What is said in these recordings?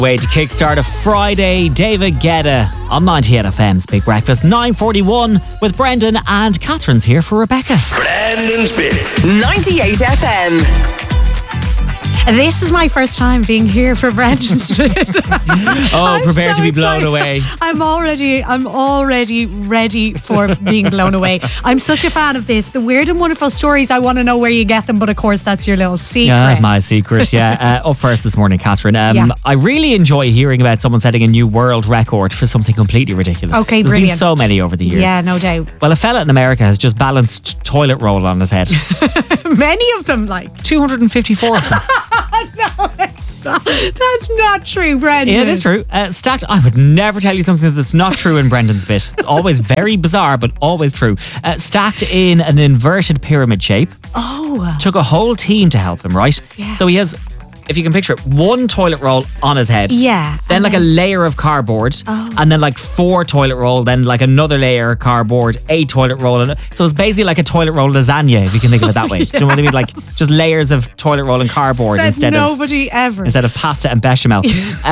Way to kickstart a Friday, David Guetta on 98 FM's Big Breakfast, 9:41 with Brendan, and Catherine's here for Rebecca. Brendan's Bit. 98 FM. This is my first time being here for Brendan's Bit. Oh, prepare to be blown away. I'm already ready for being blown away. I'm such a fan of this. The weird and wonderful stories, I want to know where you get them, but of course that's your little secret. Yeah, my secret, yeah. Up first this morning, Catherine. Yeah. I really enjoy hearing about someone setting a new world record for something completely ridiculous. Okay, There's brilliant. been so many over the years. Yeah, no doubt. Well, a fella in America has just balanced toilet roll on his head. Many of them, like. 254 of them. No, it's not. That's not true, Brendan. Yeah, it is true. Stacked. I would never tell you something that's not true in Brendan's Bit. It's always very bizarre, but always true. Stacked in an inverted pyramid shape. Oh. Took a whole team to help him, right? Yes. So he has, if you can picture it, one toilet roll on his head. Yeah. Then and like a layer of cardboard. Oh. And then like 4 toilet roll. Then like another layer of cardboard. 8 toilet roll. So it's basically like a toilet roll lasagna, if you can think of it that way. Do you know what I mean? Like just layers of toilet roll and cardboard Said instead nobody ever. of pasta and bechamel.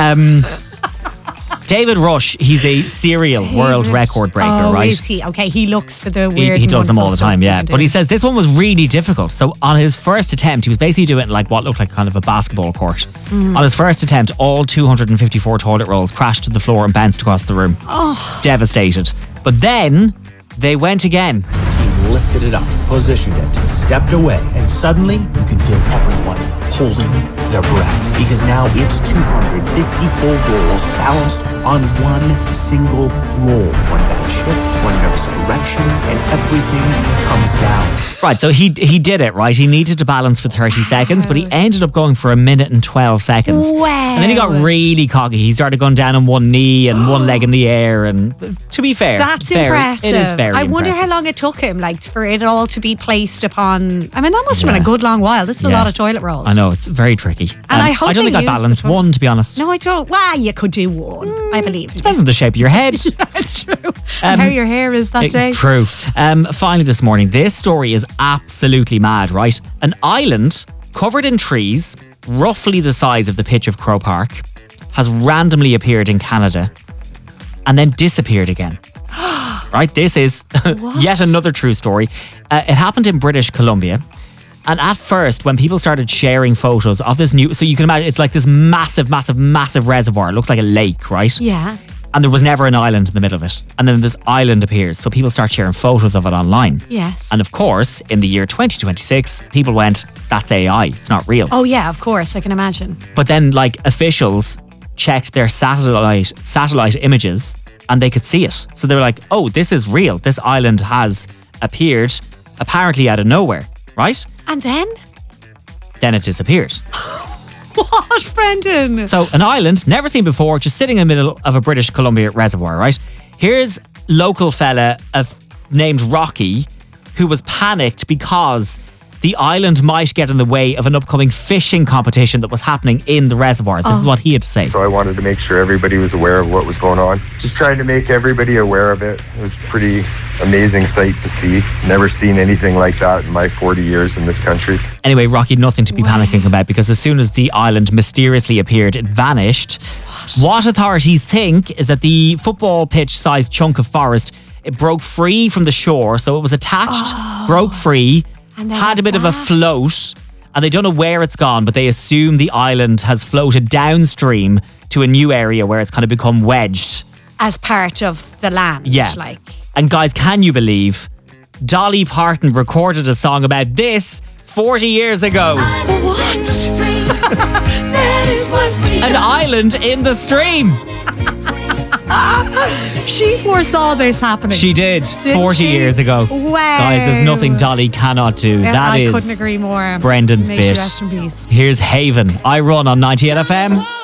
David Rush, he's a serial world record breaker, right? Is he? Okay, he looks for the weird. He does them all the wonderful time, stuff yeah. he can But do. he says this one was really difficult. So on his first attempt, he was basically doing like what looked like kind of a basketball court. On his first attempt, all 254 toilet rolls crashed to the floor and bounced across the room. Oh. Devastated. But then they went again. Team lifted it up, positioned it, stepped away, and suddenly you can feel everyone holding their breath, because now it's 254 rolls balanced on one single roll. One bad shift, one nervous correction, and everything comes down. Right, so he did it, right? He needed to balance for 30 seconds, but he ended up going for 1 minute and 12 seconds. Wow. And then he got really cocky. He started going down on one knee and one leg in the air. And to be fair, That's impressive. It is very I wonder impressive. how long it took him, like, for it all to be placed upon. I mean, that must have been a good long while. This is a Yeah. lot of toilet rolls. I know, it's very tricky. And I hope I don't they think I used balanced the toilet- one, to be honest. No, I don't. Well, you could do one. I believe. Depends on the shape of your head. True. And how your hair is that day. True. Finally this morning, this story is absolutely mad, right? An island covered in trees, roughly the size of the pitch of Croke Park, has randomly appeared in Canada and then disappeared again. Right? This is yet another true story. It happened in British Columbia. And at first, when people started sharing photos of this new... So you can imagine, it's like this massive, massive, massive reservoir. It looks like a lake, right? Yeah. And there was never an island in the middle of it. And then this island appears. So people start sharing photos of it online. Yes. And of course, in the year 2026, people went, that's AI. It's not real. Oh, yeah, of course. I can imagine. But then, like, officials checked their satellite images and they could see it. So they were like, oh, this is real. This island has appeared apparently out of nowhere, right? And then? Then it disappeared. What, Brendan? So an island, never seen before, just sitting in the middle of a British Columbia reservoir, right? Here's local fella named Rocky, who was panicked because the island might get in the way of an upcoming fishing competition that was happening in the reservoir. This is what he had to say. So I wanted to make sure everybody was aware of what was going on. Just trying to make everybody aware of it. It was a pretty amazing sight to see. Never seen anything like that in my 40 years in this country. Anyway, Rocky, nothing to be panicking about, because as soon as the island mysteriously appeared, it vanished. What authorities think is that the football pitch-sized chunk of forest, it broke free from the shore, so it was attached, broke free, And then had a bit of a back. float, and they don't know where it's gone, but they assume the island has floated downstream to a new area where it's kind of become wedged. As part of the land. Yeah. Like. And guys, can you believe Dolly Parton recorded a song about this 40 years ago? An island in the stream. She foresaw this happening. She did 40 she? years ago. Wow. Guys, there's nothing Dolly cannot do. That I is couldn't agree more. Brendan's May bit. she rest in peace. Here's Haven. I Run on 98 FM.